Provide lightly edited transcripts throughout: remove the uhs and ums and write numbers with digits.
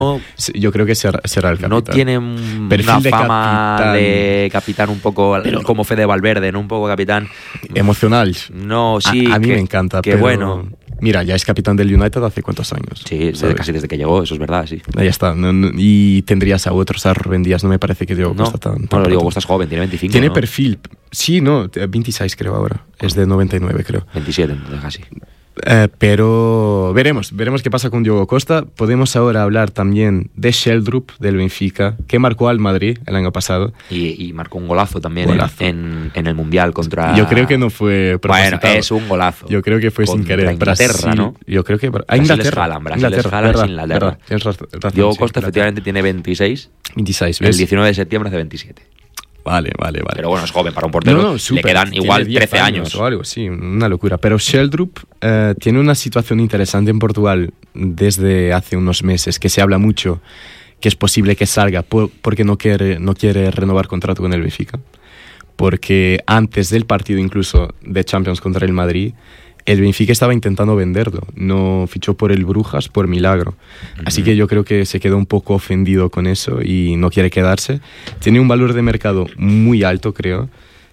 Sí, yo creo que será el capitán. No tiene una fama de capitán un poco como Fede Valverde, ¿no? Un poco capitán emocional. No, sí. A mí me encanta. Que pero bueno. Mira, ya es capitán del United hace cuántos años. Sí, casi desde que llegó, eso es verdad, sí. Ya está. Y tendrías a otros, a Rubén Díaz. No me parece que Diego Costa tan. No, Diego Costa es joven, tiene 25. Tiene ¿no? perfil. Sí, no, 26 creo ahora. Es de 99, creo. 27, entonces casi. Pero veremos qué pasa con Diego Costa. Podemos ahora hablar también de Sheldrup del Benfica, que marcó al Madrid el año pasado. Y marcó un golazo también en el Mundial contra... Yo creo que no fue propositado. Bueno, es un golazo. Yo creo que fue sin querer. Inglaterra, Brasil, ¿no? Yo creo que... Brasil es Inglaterra. Diego Costa efectivamente tiene 26. 26, ¿ves? El 19 de septiembre hace 27. Vale. Pero bueno, es joven para un portero. Le quedan igual 13 años o algo, sí, una locura. Pero Sheldrup tiene una situación interesante en Portugal desde hace unos meses, que se habla mucho que es posible que salga porque no quiere renovar contrato con el Benfica. Porque antes del partido incluso de Champions contra el Madrid, el Benfica estaba intentando venderlo. No fichó por el Brujas por milagro. Así que yo creo que se quedó un poco ofendido con eso y no quiere quedarse. Tiene un valor de mercado muy alto, creo.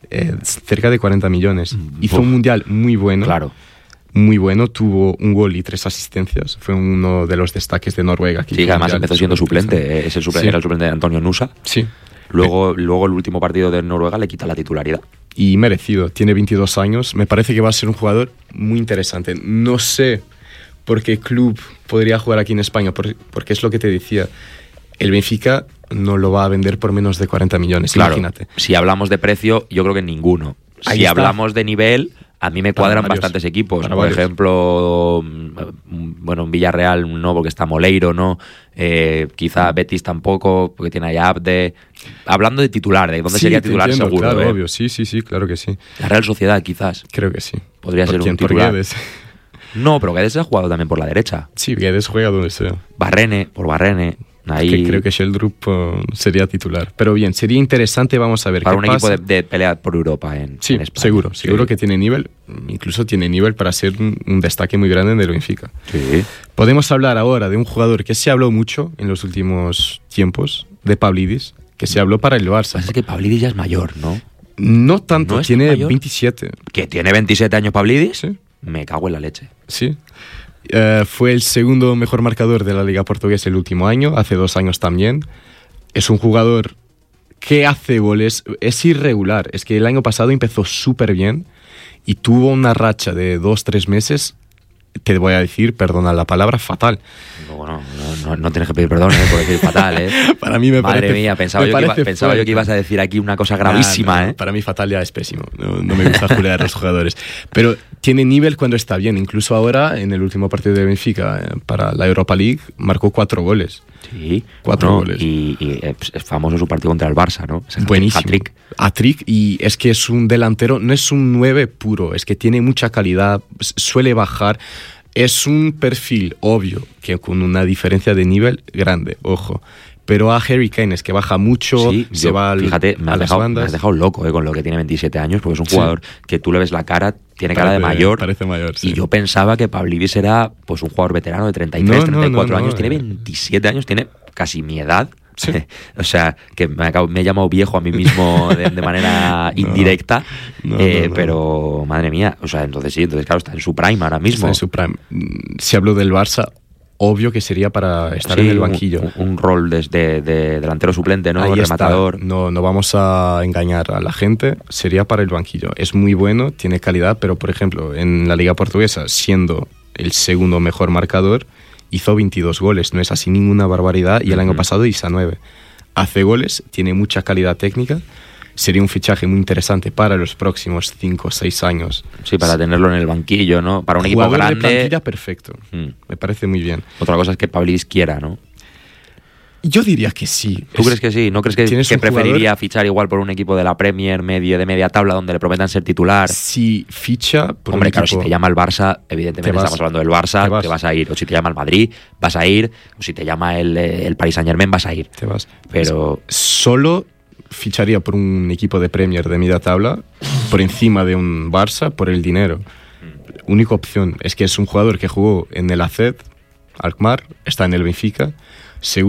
Cerca de 40 millones. Hizo un mundial muy bueno. Claro. Muy bueno. Tuvo un gol y 3 asistencias. Fue uno de los destaques de Noruega. Sí, que además empezó siendo suplente. Era el suplente de Antonio Nusa. Sí. Luego el último partido de Noruega le quita la titularidad. Y merecido, tiene 22 años, me parece que va a ser un jugador muy interesante. No sé por qué club podría jugar aquí en España, porque es lo que te decía, el Benfica no lo va a vender por menos de 40 millones, claro, imagínate. Si hablamos de precio, yo creo que ninguno. Si hablamos de nivel, a mí me cuadran bastantes equipos. Por ejemplo, bueno, en Villarreal no, porque está Moleiro, ¿no? Quizá Betis tampoco, porque tiene a Abde. Hablando de titular, de dónde sería titular, seguro. Claro, obvio, sí, claro que sí. La Real Sociedad, quizás. Creo que sí. Podría ser un titular. No, pero Guedes ha jugado también por la derecha. Sí, Guedes juega donde sea. Barrene. Ahí... Creo que Sheldrup sería titular. Pero bien, sería interesante, vamos a ver para qué pasa. Para un equipo de pelea por Europa en España. Seguro que tiene nivel. Incluso tiene nivel para ser un destaque muy grande en el Benfica. Sí. Podemos hablar ahora de un jugador que se habló mucho en los últimos tiempos, de Pavlidis, que se habló para el Barça. Es que Pavlidis ya es mayor, ¿no? No tanto, ¿No tiene mayor? 27. ¿Que tiene 27 años Pavlidis? Sí. Me cago en la leche. Sí. Fue el segundo mejor marcador de la Liga Portuguesa el último año, hace 2 años también. Es un jugador que hace goles, es irregular. Es que el año pasado empezó súper bien y tuvo una racha de 2-3 meses, te voy a decir, perdona la palabra, fatal. Bueno, no tienes que pedir perdón por decir fatal, Para mí me Madre parece... mía, pensaba yo que ibas a decir aquí una cosa gravísima, No, para mí fatal ya es pésimo. No me gusta jugar a los jugadores. Pero tiene nivel cuando está bien. Incluso ahora, en el último partido de Benfica, para la Europa League, marcó 4 goles. Sí. 4 goles. Y es famoso su partido contra el Barça, ¿no? Buenísimo. Hat-trick. Y es que es un delantero, no es un 9 puro, es que tiene mucha calidad, suele bajar. Es un perfil obvio, que con una diferencia de nivel grande, ojo. Pero a Harry Kane es que baja mucho, se va fíjate, me has dejado loco con lo que tiene 27 años, porque es un jugador que tú le ves la cara, tiene cara de mayor. Parece mayor, sí. Y yo pensaba que Pavlidis era pues un jugador veterano de 33, 34 años, tiene 27 años, tiene casi mi edad. Sí. O sea, que me he llamado viejo a mí mismo de manera indirecta, pero madre mía, o sea, entonces claro, está en su prime ahora mismo. Está en su prime. Si hablo del Barça, obvio que sería para estar en el banquillo. Un rol de delantero suplente, ¿no? Ahí rematador. No vamos a engañar a la gente, sería para el banquillo. Es muy bueno, tiene calidad, pero por ejemplo, en la Liga Portuguesa, siendo el segundo mejor marcador, hizo 22 goles, no es así ninguna barbaridad, y el año pasado hizo 9. Hace goles, tiene mucha calidad técnica, sería un fichaje muy interesante para los próximos 5 o 6 años. Sí, para tenerlo en el banquillo, ¿no? Para un equipo grande. De plantilla perfecto, me parece muy bien. Otra cosa es que Pavlidis quiera, ¿no? Yo diría que sí. ¿Tú crees que sí? ¿No crees que preferiría fichar igual por un equipo de la Premier, de media tabla, donde le prometan ser titular? Si ficha por Hombre, un claro, equipo... si te llama el Barça, evidentemente estamos hablando del Barça, te vas a ir. O si te llama el Madrid, vas a ir. O si te llama el Paris Saint-Germain, vas a ir. Te vas. Pero... Solo ficharía por un equipo de Premier de media tabla, por encima de un Barça, por el dinero. Única opción. Es que es un jugador que jugó en el AZ, Alkmaar, está en el Benfica. se